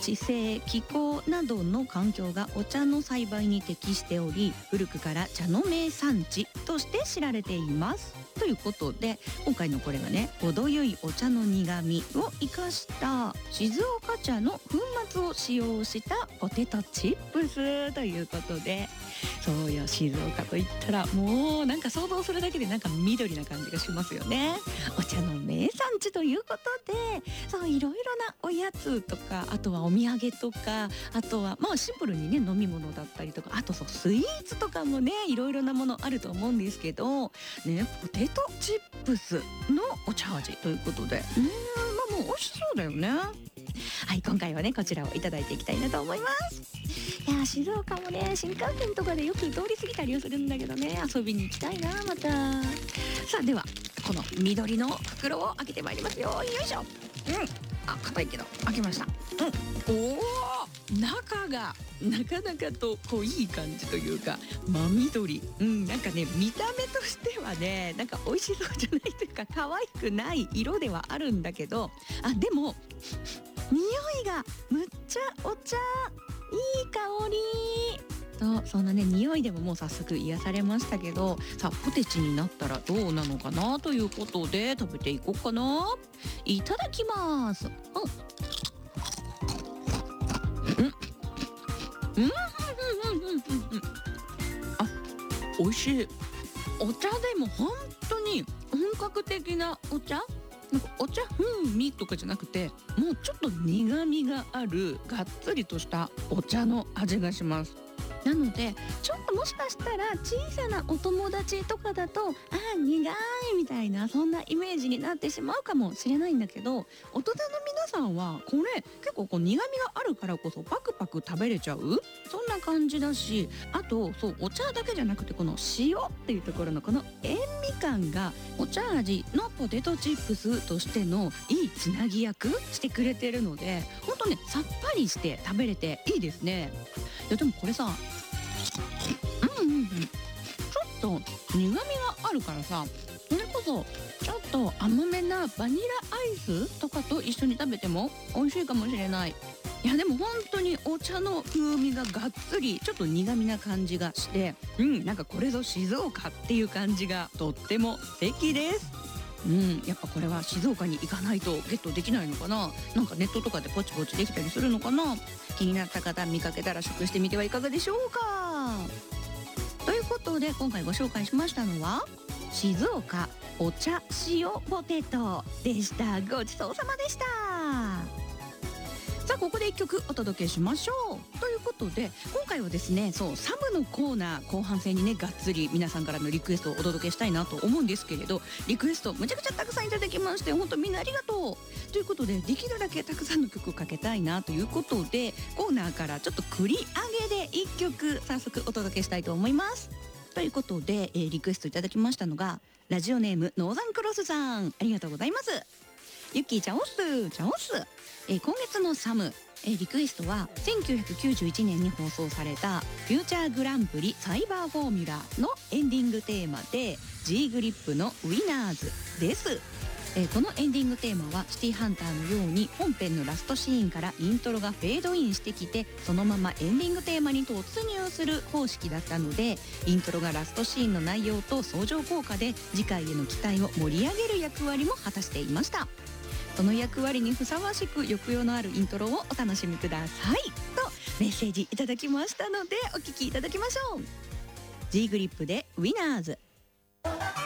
地勢気候などの環境がお茶の栽培に適しており、古くから茶の名産地として知られていますということで、今回のこれがね、程よいお茶の苦味を生かした静岡茶の粉末を使用したポテトチップスということで、そうよ、静岡といったらもうなんか想像するだけでなんか緑な感じがしますよね。お茶の名産地ということで、そういろいろなおやつとか、あとはお土産とか、あとはまあシンプルにね飲み物だったりとか、あとそうスイーツとかもねいろいろなものあると思うんですけどね、ポテトチップスのお茶味ということで、まあもう美味しそうだよね。はい、今回はねこちらをいただいていきたいなと思います。いや静岡もね新幹線とかでよく通り過ぎたりはするんだけどね、遊びに行きたいなまた。さあではこの緑の袋を開けてまいりますよ。よいしょ。あ、硬いけど開けました。おお、中がなかなかと濃い感じというか真緑、なんかね見た目としてはねなんか美味しそうじゃないというか可愛くない色ではあるんだけど、あでも匂いがむっちゃお茶いい香り。そんなね匂いでももう早速癒されましたけど、さあポテチになったらどうなのかなということで食べていこうかな。いただきます。あ、美味しい。お茶でも本当に本格的なお茶、なんかお茶風味とかじゃなくて、もうちょっと苦味があるがっつりとしたお茶の味がします。なのでちょっともしかしたら小さなお友達とかだと苦いみたいなそんなイメージになってしまうかもしれないんだけど、大人の皆さんはこれ結構こう苦味があるからこそパクパク食べれちゃう、そんな感じだし、あとそうお茶だけじゃなくてこの塩っていうところのこの塩味感がお茶味のポテトチップスとしてのいいつなぎ役してくれてるので、ほんとねさっぱりして食べれていいですね。いやでもこれさちょっと苦味があるからさ、それこそちょっと甘めなバニラアイスとかと一緒に食べても美味しいかもしれない。いやでも本当にお茶の風味ががっつりちょっと苦味な感じがして、なんかこれぞ静岡っていう感じがとっても素敵です。やっぱこれは静岡に行かないとゲットできないのかな。なんかネットとかでポチポチできたりするのかな。気になった方見かけたら食してみてはいかがでしょうか。ということで今回ご紹介しましたのは静岡お茶塩ポテトでした。ごちそうさまでした。さあここで1曲お届けしましょう。ということで今回はですね、そうサブのコーナー後半戦にねがっつり皆さんからのリクエストをお届けしたいなと思うんですけれど、リクエストむちゃくちゃたくさんいただきまして本当みんなありがとうということで、できるだけたくさんの曲をかけたいなということでコーナーからちょっと繰り上げで1曲早速お届けしたいと思います。ということで、リクエストいただきましたのがラジオネームノーザンクロスさん、ありがとうございます。ゆっきーちゃんおすちゃんおす。今月のサム、リクエストは1991年に放送されたフューチャーグランプリサイバーフォーミュラのエンディングテーマで G グリップのウィナーズです。このエンディングテーマはシティハンターのように本編のラストシーンからイントロがフェードインしてきてそのままエンディングテーマに突入する方式だったので、イントロがラストシーンの内容と相乗効果で次回への期待を盛り上げる役割も果たしていました。その役割にふさわしく抑揚のあるイントロをお楽しみくださいとメッセージいただきましたのでお聞きいただきましょう。 G グリップでウィナーズ。